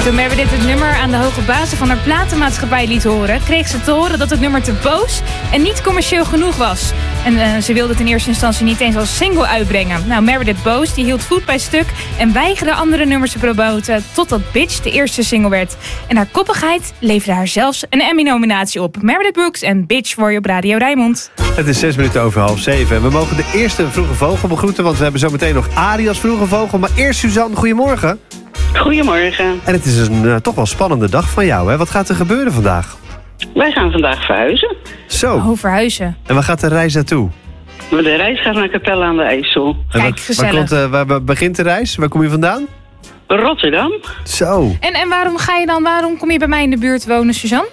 Toen Mary dit het nummer aan de hoge bazen van haar platenmaatschappij liet horen, kreeg ze te horen dat het nummer te boos en niet commercieel genoeg was. En ze wilde het in eerste instantie niet eens als single uitbrengen. Nou, Meredith Boos die hield voet bij stuk en weigerde andere nummers te promoten totdat Bitch de eerste single werd. En haar koppigheid leverde haar zelfs een Emmy-nominatie op. Meredith Brooks en Bitch voor je op Radio Rijnmond. Het is 6 minuten over 6:30 en we mogen de eerste vroege vogel begroeten, want we hebben zometeen nog Arie als vroege vogel. Maar eerst Suzanne, goedemorgen. Goedemorgen. En het is een toch wel spannende dag van jou, hè? Wat gaat er gebeuren vandaag? Wij gaan vandaag verhuizen. Zo. Oh, verhuizen. En waar gaat de reis naartoe? De reis gaat naar Capelle aan de IJssel. Kijk, gezellig. Waar begint de reis? Waar kom je vandaan? Rotterdam. Zo. En waarom kom je bij mij in de buurt wonen, Suzanne?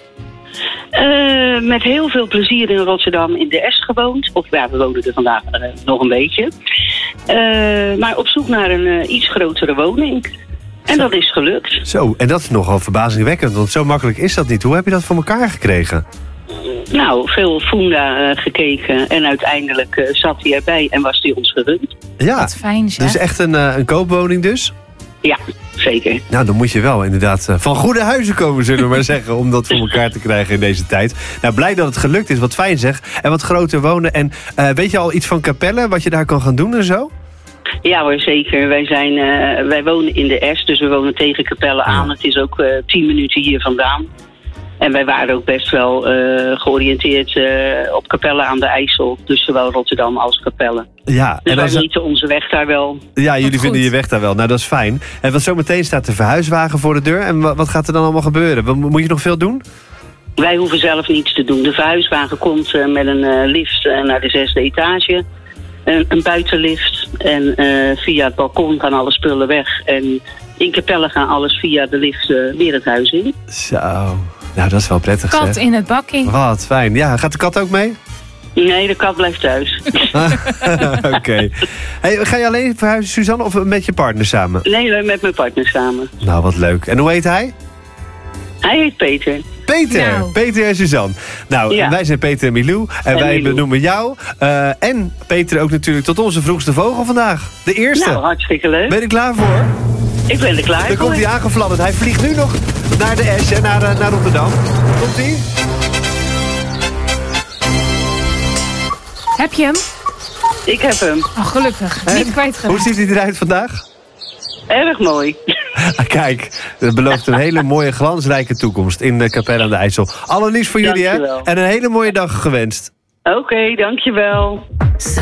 Met heel veel plezier in Rotterdam in de Est gewoond. Of ja, we wonen er vandaag nog een beetje. Maar op zoek naar een iets grotere woning. En dat is gelukt. Zo, en dat is nogal verbazingwekkend, want zo makkelijk is dat niet. Hoe heb je dat voor elkaar gekregen? Nou, veel Funda gekeken en uiteindelijk zat hij erbij en was hij ons gegund. Ja, wat fijn zeg. Dus echt een koopwoning dus? Ja, zeker. Nou, dan moet je wel inderdaad van goede huizen komen, zullen we maar zeggen, om dat voor elkaar te krijgen in deze tijd. Nou, blij dat het gelukt is, wat fijn zeg. En wat groter wonen. En weet je al iets van Capelle, wat je daar kan gaan doen en zo? Ja hoor, zeker. Wij wonen in de Est, dus we wonen tegen Capelle aan. Het is ook 10 minuten hier vandaan. En wij waren ook best wel georiënteerd op Capelle aan de IJssel. Dus zowel Rotterdam als Capelle. Ja, dus wij genieten onze weg daar wel. Ja, jullie vinden je weg daar wel. Nou, dat is fijn. En wat zometeen staat de verhuiswagen voor de deur. En wat gaat er dan allemaal gebeuren? Moet je nog veel doen? Wij hoeven zelf niets te doen. De verhuiswagen komt met een lift naar de 6e etage. Een buitenlift. En via het balkon gaan alle spullen weg. En in Capelle gaan alles via de lift weer het huis in. Zo. Nou, dat is wel prettig, Kat in het bakkie. Wat fijn. Ja, gaat de kat ook mee? Nee, de kat blijft thuis. Oké. Hey, ga je alleen verhuizen, Suzanne, of met je partner samen? Nee, met mijn partner samen. Nou, wat leuk. En hoe heet hij? Hij heet Peter. Peter! Nou. Peter en Suzanne. Nou, Ja. wij zijn Peter en Milou. En wij Milou. benoemen jou. En Peter ook natuurlijk tot onze vroegste vogel vandaag. De eerste. Nou, hartstikke leuk. Ben je er klaar voor? Ik ben er klaar Dan voor. komt hij aangefladderd. Hij vliegt nu nog naar de Esch en naar Rotterdam. Komt hij? Heb je hem? Ik heb hem. Oh, gelukkig. En? Niet kwijtgeraakt. Hoe ziet hij eruit vandaag? Erg mooi. Kijk, dat belooft een hele mooie glansrijke toekomst in Capelle aan de IJssel. Allerliefst voor jullie, hè? Dankjewel. En een hele mooie dag gewenst. Oké, dankjewel.